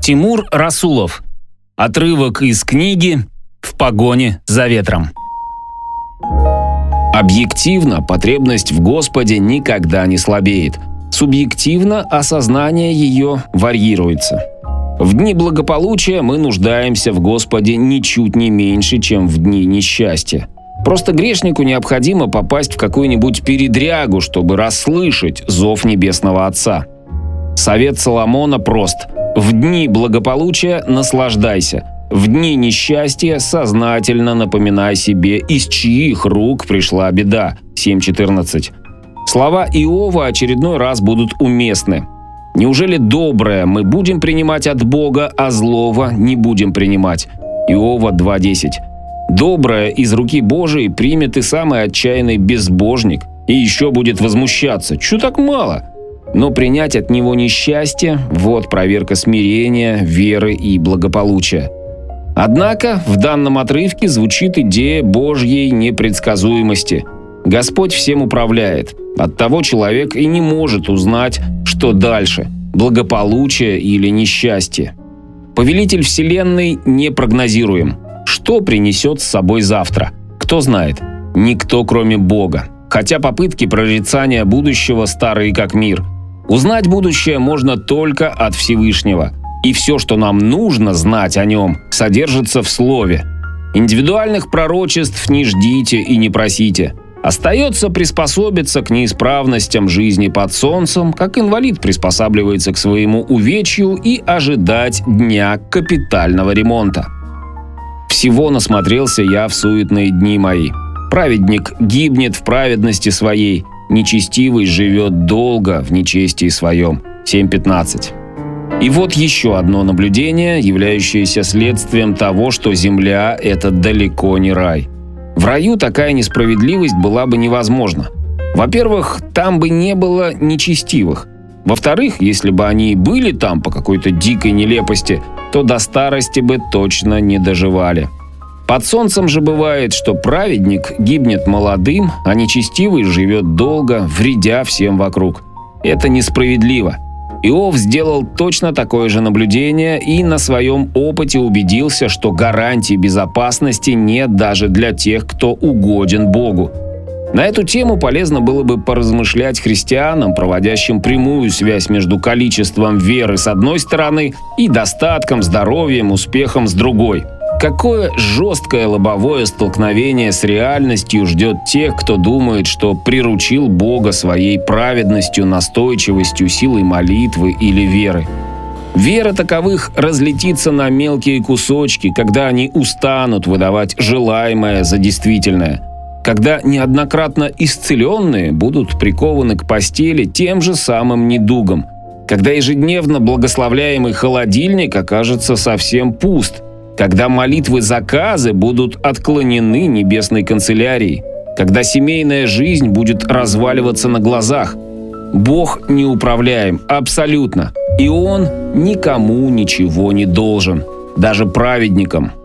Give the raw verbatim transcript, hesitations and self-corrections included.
Тимур Расулов. Отрывок из книги «В погоне за ветром». Объективно потребность в Господе никогда не слабеет. Субъективно осознание ее варьируется. В дни благополучия мы нуждаемся в Господе ничуть не меньше, чем в дни несчастья. Просто грешнику необходимо попасть в какую-нибудь передрягу, чтобы расслышать зов Небесного Отца. Совет Соломона прост. В дни благополучия наслаждайся. В дни несчастья сознательно напоминай себе, из чьих рук пришла беда. семь четырнадцать. Слова Иова очередной раз будут уместны. Неужели доброе мы будем принимать от Бога, а злого не будем принимать? Иова два десять. Доброе из руки Божией примет и самый отчаянный безбожник, и еще будет возмущаться. Чё так мало? Но принять от него несчастье – вот проверка смирения, веры и благополучия. Однако в данном отрывке звучит идея Божьей непредсказуемости. Господь всем управляет. Оттого человек и не может узнать, что дальше – благополучие или несчастье. Повелитель Вселенной непрогнозируем. Что принесет с собой завтра? Кто знает? Никто, кроме Бога. Хотя попытки прорицания будущего старые как мир. Узнать будущее можно только от Всевышнего. И все, что нам нужно знать о нем, содержится в Слове. Индивидуальных пророчеств не ждите и не просите. Остается приспособиться к неисправностям жизни под солнцем, как инвалид приспосабливается к своему увечью, и ожидать дня капитального ремонта. Всего насмотрелся я в суетные дни мои. Праведник гибнет в праведности своей, нечестивый живет долго в нечестии своем. семь пятнадцать. И вот еще одно наблюдение, являющееся следствием того, что земля – это далеко не рай. В раю такая несправедливость была бы невозможна. Во-первых, там бы не было нечестивых. Во-вторых, если бы они и были там по какой-то дикой нелепости, то до старости бы точно не доживали. Под солнцем же бывает, что праведник гибнет молодым, а нечестивый живет долго, вредя всем вокруг. Это несправедливо. Иов сделал точно такое же наблюдение и на своем опыте убедился, что гарантий безопасности нет даже для тех, кто угоден Богу. На эту тему полезно было бы поразмышлять христианам, проводящим прямую связь между количеством веры с одной стороны и достатком, здоровьем, успехом с другой. Какое жесткое лобовое столкновение с реальностью ждет тех, кто думает, что приручил Бога своей праведностью, настойчивостью, силой молитвы или веры. Вера таковых разлетится на мелкие кусочки, когда они устанут выдавать желаемое за действительное. Когда неоднократно исцеленные будут прикованы к постели тем же самым недугом. Когда ежедневно благословляемый холодильник окажется совсем пуст. Когда молитвы-заказы будут отклонены небесной канцелярией. Когда семейная жизнь будет разваливаться на глазах. Бог неуправляем, абсолютно. И Он никому ничего не должен. Даже праведникам.